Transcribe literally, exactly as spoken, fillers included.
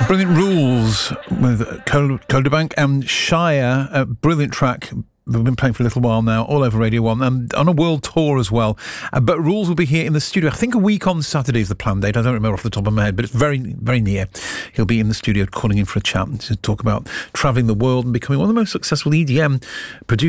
Brilliant Rules with Codabank and Shire, a brilliant track. We've been playing for a little while now, all over Radio one, and on a world tour as well. Uh, but Rules will be here in the studio. I think a week on Saturday is the planned date. I don't remember off the top of my head, but it's very, very near. He'll be in the studio calling in for a chat to talk about travelling the world and becoming one of the most successful E D M producers.